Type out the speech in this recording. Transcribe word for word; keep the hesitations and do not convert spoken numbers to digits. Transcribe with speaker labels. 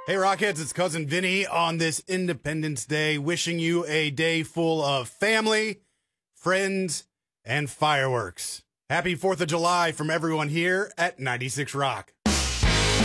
Speaker 1: Hey, Rockheads, it's Cousin Vinny on this Independence Day, wishing you a day full of family, friends, and fireworks. Happy fourth of July from everyone here at ninety-six Rock.